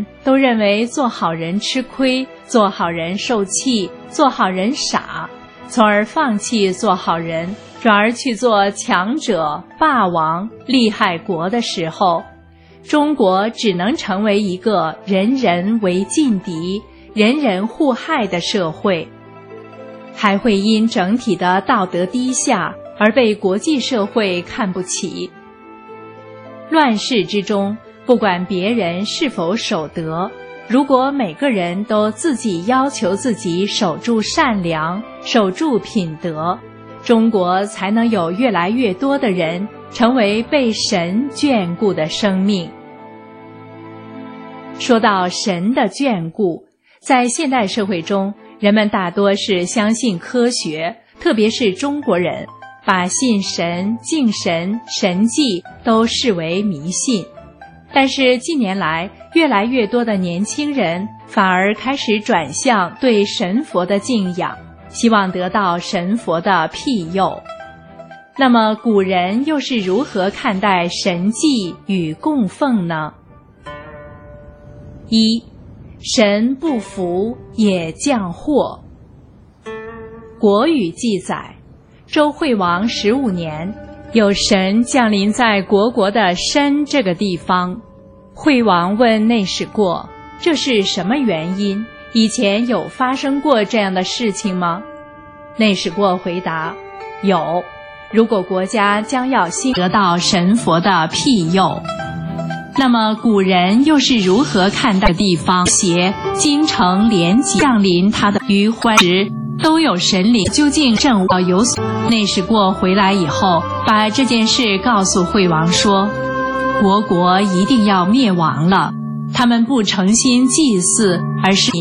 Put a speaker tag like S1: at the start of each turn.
S1: 人都认为做好人吃亏，做好人受气，做好人傻，从而放弃做好人，转而去做强者、霸王、利害国的时候，中国只能成为一个人人为劲敌、人人互害的社会，还会因整体的道德低下而被国际社会看不起。乱世之中，不管别人是否守德，如果每个人都自己要求自己守住善良，守住品德，中国才能有越来越多的人成为被神眷顾的生命。说到神的眷顾，在现代社会中，人们大多是相信科学，特别是中国人，把信神、敬神、神迹都视为迷信。但是近年来，越来越多的年轻人反而开始转向对神佛的敬仰，希望得到神佛的庇佑。那么古人又是如何看待神迹与供奉呢？一，神不福也降祸。国语记载，周惠王15年，有神降临在国的申这个地方。惠王问内史过，这是什么原因？以前有发生过这样的事情吗？内史过回答，有，如果国家将要得到神佛的庇佑。那么古人又是如何看待地方协京城连级降临他的于欢时都有神灵，究竟政务要有所？内史过回来以后，把这件事告诉惠王说，国一定要灭亡了，他们不诚心祭祀，而是